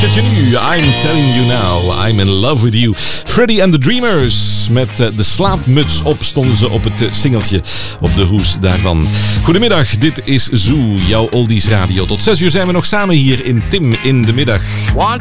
luistert je nu. I'm telling you now, I'm in love with you. Freddie and the Dreamers. Met de slaapmuts op stonden ze op het singeltje. Op de hoes daarvan. Goedemiddag, dit is Zoo, jouw oldies radio. Tot 6 uur zijn we nog samen hier in Tim in de middag.